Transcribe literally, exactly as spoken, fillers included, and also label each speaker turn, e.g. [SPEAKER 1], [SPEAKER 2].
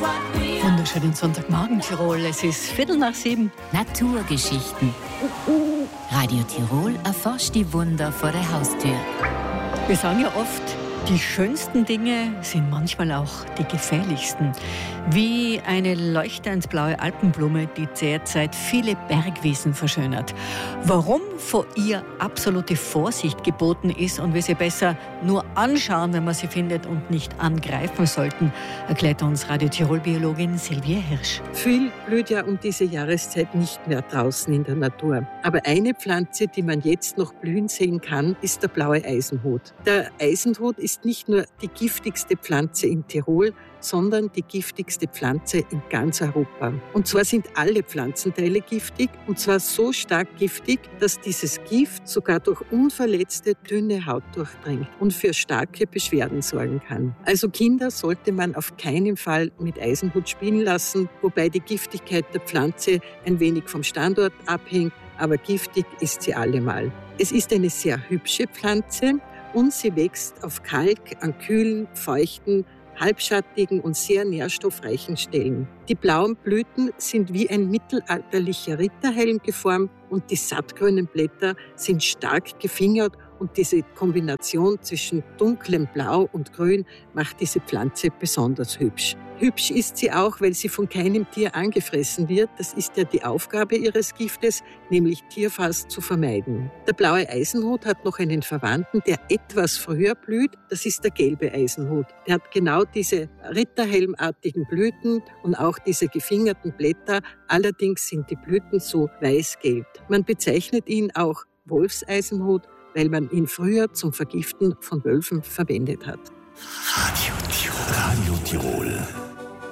[SPEAKER 1] Wunderschönen Sonntagmorgen, Tirol. Es ist Viertel nach sieben.
[SPEAKER 2] Naturgeschichten. Radio Tirol erforscht die Wunder vor der Haustür.
[SPEAKER 1] Wir sagen ja oft, die schönsten Dinge sind manchmal auch die gefährlichsten. Wie eine leuchterndsblaue Alpenblume, die derzeit viele Bergwiesen verschönert. Warum vor ihr absolute Vorsicht geboten ist und wir sie besser nur anschauen, wenn man sie findet und nicht angreifen sollten, erklärt uns Radio Tirol-Biologin Silvia Hirsch.
[SPEAKER 3] Viel blüht ja um diese Jahreszeit nicht mehr draußen in der Natur. Aber eine Pflanze, die man jetzt noch blühen sehen kann, ist der blaue Eisenhut. Der Eisenhut ist nicht nur die giftigste Pflanze in Tirol, sondern die giftigste Pflanze in ganz Europa. Und zwar sind alle Pflanzenteile giftig, und zwar so stark giftig, dass dieses Gift sogar durch unverletzte, dünne Haut durchdringt und für starke Beschwerden sorgen kann. Also Kinder sollte man auf keinen Fall mit Eisenhut spielen lassen, wobei die Giftigkeit der Pflanze ein wenig vom Standort abhängt, aber giftig ist sie allemal. Es ist eine sehr hübsche Pflanze und sie wächst auf Kalk an kühlen, feuchten, halbschattigen und sehr nährstoffreichen Stellen. Die blauen Blüten sind wie ein mittelalterlicher Ritterhelm geformt und die sattgrünen Blätter sind stark gefingert, und diese Kombination zwischen dunklem Blau und Grün macht diese Pflanze besonders hübsch. Hübsch ist sie auch, weil sie von keinem Tier angefressen wird. Das ist ja die Aufgabe ihres Giftes, nämlich Tierfraß zu vermeiden. Der blaue Eisenhut hat noch einen Verwandten, der etwas früher blüht. Das ist der gelbe Eisenhut. Der hat genau diese ritterhelmartigen Blüten und auch diese gefingerten Blätter. Allerdings sind die Blüten so weiß-gelb. Man bezeichnet ihn auch Wolfseisenhut, weil man ihn früher zum Vergiften von Wölfen verwendet hat.
[SPEAKER 4] Radio Tirol. Radio Tirol.